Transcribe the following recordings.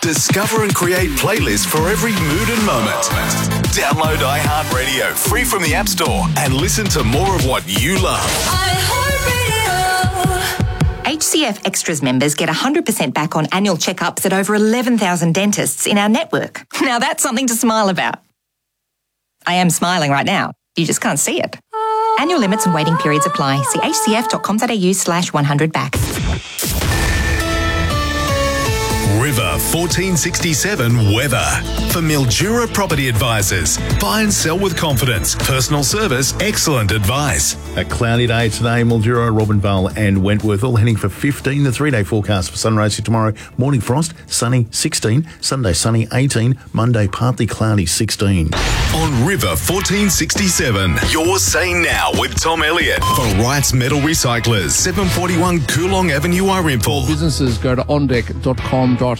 Discover and create playlists for every mood and moment. Download iHeartRadio free from the App Store and listen to more of what you love. HCF Extras members get 100% back on annual checkups at over 11,000 dentists in our network. Now that's something to smile about. I am smiling right now. You just can't see it. Annual limits and waiting periods apply. See hcf.com.au/100back. River 1467 weather. For Mildura Property Advisors. Buy and sell with confidence. Personal service, excellent advice. A cloudy day today, Mildura, Robinvale and Wentworth all heading for 15. The 3-day forecast for sunrise here tomorrow. Morning frost, sunny 16. Sunday sunny 18. Monday partly cloudy 16. On River 1467. You're saying now with Tom Elliott. For Wright's Metal Recyclers. 741 Coolong Avenue, Irimple. Businesses go to ondeck.com.au.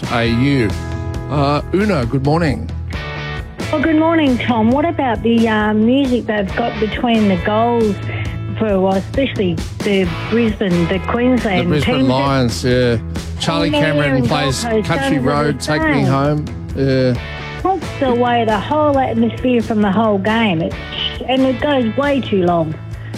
Una, good morning. Well, good morning, Tom. What about the music they've got between the goals for, well, especially the Brisbane, the Queensland The Brisbane teams? Lions, yeah. Charlie Cameron plays Country Road, Take Me Home. Takes away the whole atmosphere from the whole game. And it goes way too long.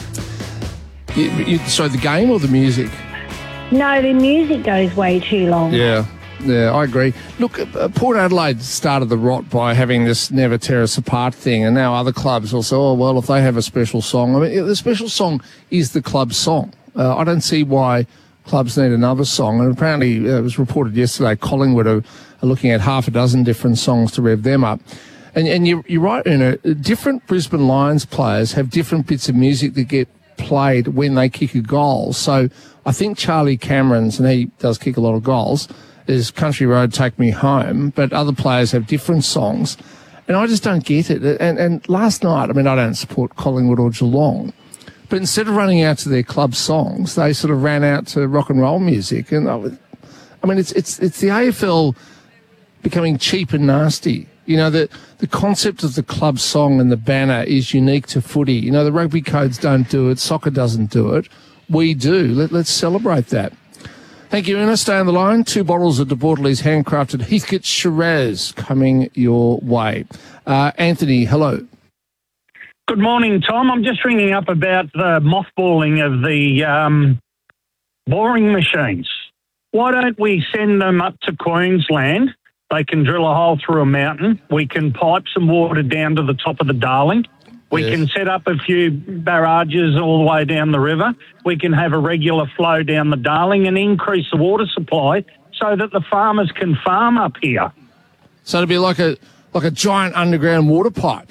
So the game or the music? No, the music goes way too long. Yeah, I agree. Look, Port Adelaide started the rot by having this Never Tear Us Apart thing, and now other clubs will say, oh, well, if they have a special song. I mean, the special song is the club's song. I don't see why clubs need another song. And apparently, it was reported yesterday, Collingwood are looking at half a dozen different songs to rev them up. And you're right, Una, different Brisbane Lions players have different bits of music that get played when they kick a goal. So I think Charlie Cameron's, and he does kick a lot of goals, is Country Road, Take Me Home, but other players have different songs, and I just don't get it. And last night, I mean, I don't support Collingwood or Geelong, but instead of running out to their club songs, they sort of ran out to rock and roll music. And I mean, it's the AFL becoming cheap and nasty. You know, the concept of the club song and the banner is unique to footy. You know, the rugby codes don't do it, soccer doesn't do it. We do. Let's celebrate that. Thank you, Una. Stay on the line. 2 bottles of De Bortol's handcrafted Heathcote Shiraz coming your way. Anthony, hello. Good morning, Tom. I'm just ringing up about the mothballing of the boring machines. Why don't we send them up to Queensland? They can drill a hole through a mountain. We can pipe some water down to the top of the Darling. We can set up a few barrages all the way down the river. We can have a regular flow down the Darling and increase the water supply so that the farmers can farm up here. So it'd be like a giant underground water pipe.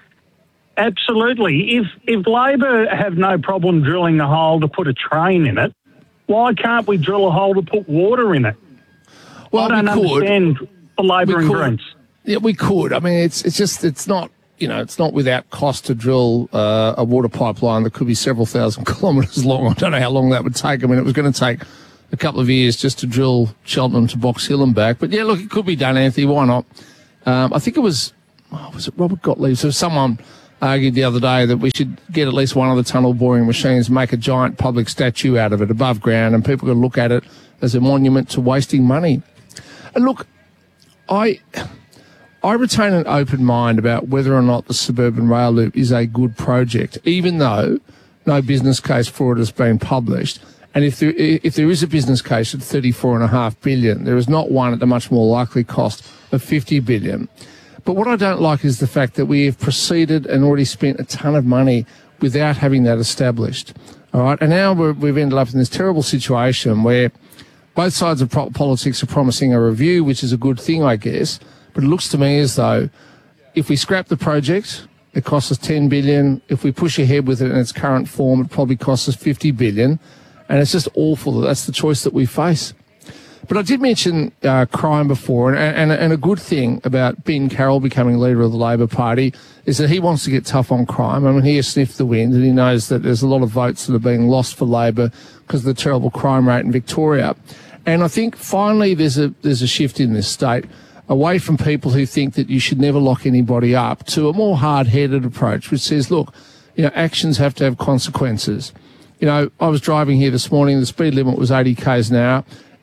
Absolutely. If Labor have no problem drilling a hole to put a train in it, why can't we drill a hole to put water in it? Well, I don't understand the Labor and Greens. Yeah, we could. I mean, it's not. You know, it's not without cost to drill a water pipeline that could be several thousand kilometres long. I don't know how long that would take. I mean, it was going to take a couple of years just to drill Cheltenham to Box Hill and back. But yeah, look, it could be done, Anthony. Why not? I think it was it Robert Gottlieb? So someone argued the other day that we should get at least one of the tunnel boring machines, make a giant public statue out of it above ground, and people can look at it as a monument to wasting money. And look, I retain an open mind about whether or not the suburban rail loop is a good project, even though no business case for it has been published. And if there is a business case at $34.5 billion, there is not one at the much more likely cost of $50 billion. But what I don't like is the fact that we have proceeded and already spent a ton of money without having that established. All right, and now we've ended up in this terrible situation where both sides of politics are promising a review, which is a good thing, I guess. But it looks to me as though if we scrap the project, it costs us $10 billion. If we push ahead with it in its current form, it probably costs us $50 billion. And it's just awful that that's the choice that we face. But I did mention crime before, and a good thing about Ben Carroll becoming leader of the Labor Party is that he wants to get tough on crime. I mean, he has sniffed the wind, and he knows that there's a lot of votes that are being lost for Labor because of the terrible crime rate in Victoria. And I think finally there's a shift in this state, away from people who think that you should never lock anybody up to a more hard-headed approach, which says, look, you know, actions have to have consequences. You know, I was driving here this morning, the speed limit was 80 k's an hour.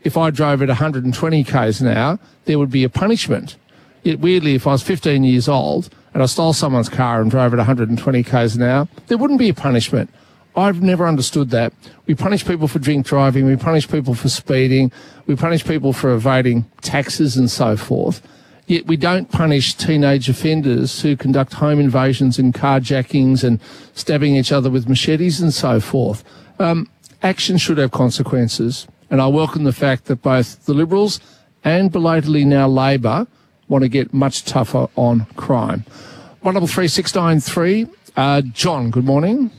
if I drove at 120 k's an hour, there would be a punishment. Yet weirdly, if I was 15 years old and I stole someone's car and drove at 120 k's an hour, there wouldn't be a punishment. I've never understood that. We punish people for drink driving, we punish people for speeding, we punish people for evading taxes and so forth. Yet we don't punish teenage offenders who conduct home invasions and carjackings and stabbing each other with machetes and so forth. Action should have consequences, and I welcome the fact that both the Liberals and belatedly now Labor want to get much tougher on crime. 133693. John, good morning.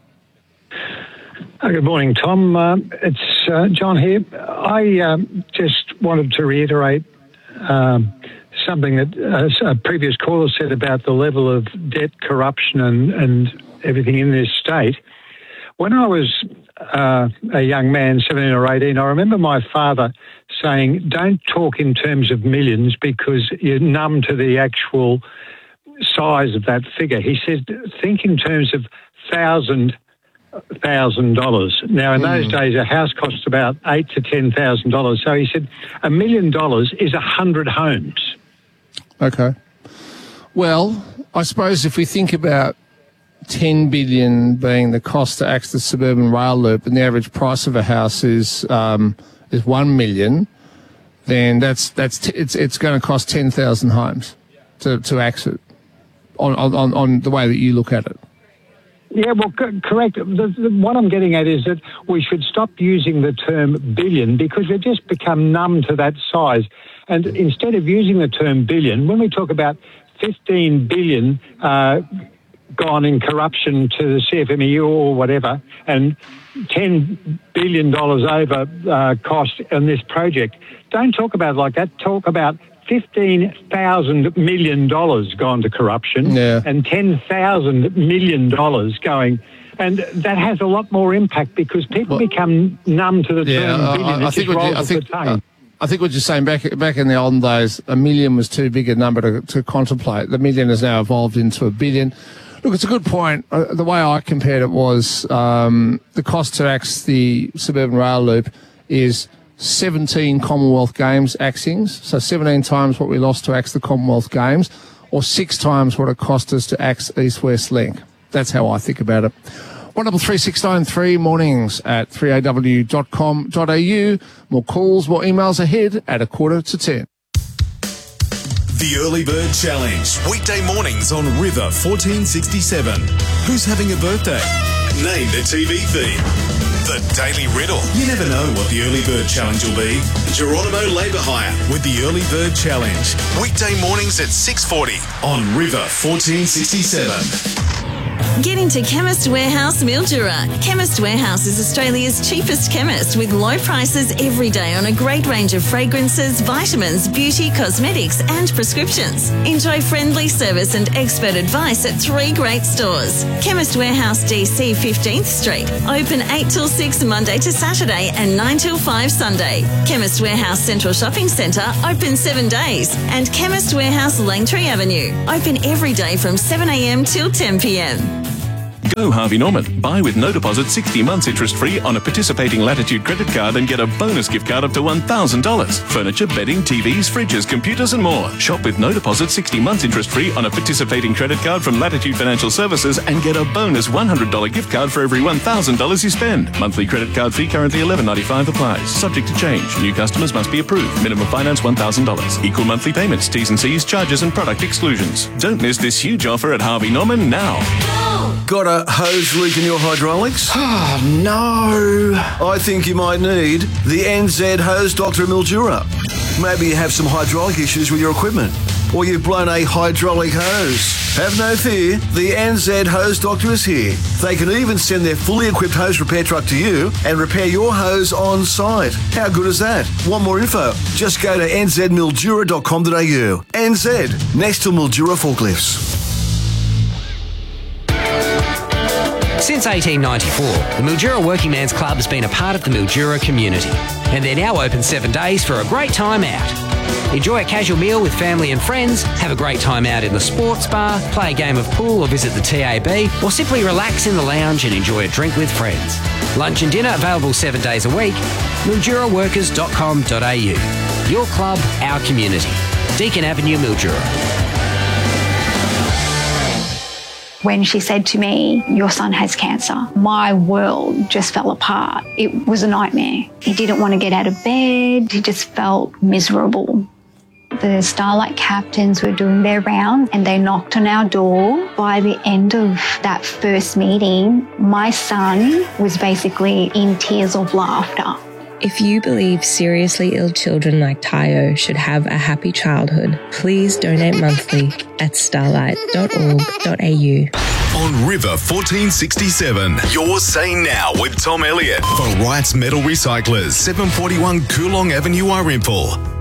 Good morning, Tom. It's John here. I just wanted to reiterate something that a previous caller said about the level of debt, corruption and everything in this state. When I was a young man, 17 or 18, I remember my father saying, don't talk in terms of millions because you're numb to the actual size of that figure. He said, think in terms of $1,000. Now, in those days, a house cost about $8,000 to $10,000. So he said, $1 million is 100 homes. Okay. Well, I suppose if we think about 10 billion being the cost to access the suburban rail loop, and the average price of a house is 1 million, then it's going to cost 10,000 homes to access on the way that you look at it. Yeah, well, correct. What I'm getting at is that we should stop using the term billion because we've just become numb to that size. And instead of using the term billion, when we talk about 15 billion gone in corruption to the CFMEU or whatever, and $10 billion over cost on this project, don't talk about it like that. Talk about $15,000 million gone to corruption and $10,000 million going. And that has a lot more impact because people become numb to the term billion. I think what you're saying, back in the olden days, $1 million was too big a number to contemplate. The million has now evolved into $1 billion. Look, it's a good point. The way I compared it was the cost to access the suburban rail loop is 17 Commonwealth Games axings, so 17 times what we lost to access the Commonwealth Games, or 6 times what it cost us to access East-West Link. That's how I think about it. 133693 mornings at 3aw.com.au. More calls, more emails ahead at 9:45. The Early Bird Challenge. Weekday mornings on River 1467. Who's having a birthday? Name the TV theme. The Daily Riddle. You never know what the Early Bird Challenge will be. Geronimo Labour Hire with the Early Bird Challenge. Weekday mornings at 6:40 on River 1467. Get into Chemist Warehouse Mildura. Chemist Warehouse is Australia's cheapest chemist with low prices every day on a great range of fragrances, vitamins, beauty, cosmetics and prescriptions. Enjoy friendly service and expert advice at 3 great stores. Chemist Warehouse DC 15th Street. Open 8 till 6 Monday to Saturday and 9 till 5 Sunday. Chemist Warehouse Central Shopping Centre open 7 days. And Chemist Warehouse Langtree Avenue. Open every day from 7 a.m. till 10 p.m. Go Harvey Norman. Buy with no deposit 60 months interest-free on a participating Latitude credit card and get a bonus gift card up to $1,000. Furniture, bedding, TVs, fridges, computers and more. Shop with no deposit 60 months interest-free on a participating credit card from Latitude Financial Services and get a bonus $100 gift card for every $1,000 you spend. Monthly credit card fee currently $11.95 applies. Subject to change. New customers must be approved. Minimum finance $1,000. Equal monthly payments, T's and C's, charges and product exclusions. Don't miss this huge offer at Harvey Norman now. Got a hose leak in your hydraulics? Oh, no. I think you might need the NZ Hose Doctor Mildura. Maybe you have some hydraulic issues with your equipment, or you've blown a hydraulic hose. Have no fear, the NZ Hose Doctor is here. They can even send their fully equipped hose repair truck to you and repair your hose on site. How good is that? Want more info? Just go to nzmildura.com.au. NZ, next to Mildura forklifts. Since 1894, the Mildura Working Man's Club has been a part of the Mildura community, and they're now open 7 days for a great time out. Enjoy a casual meal with family and friends, have a great time out in the sports bar, play a game of pool or visit the TAB, or simply relax in the lounge and enjoy a drink with friends. Lunch and dinner available 7 days a week. MilduraWorkers.com.au. Your club, our community. Deakin Avenue, Mildura. When she said to me, your son has cancer, my world just fell apart. It was a nightmare. He didn't want to get out of bed. He just felt miserable. The Starlight captains were doing their round and they knocked on our door. By the end of that first meeting, my son was basically in tears of laughter. If you believe seriously ill children like Tayo should have a happy childhood, please donate monthly at starlight.org.au. On River 1467, you're saying now with Tom Elliott for Wright's Metal Recyclers, 741 Coolong Avenue, Arinpal.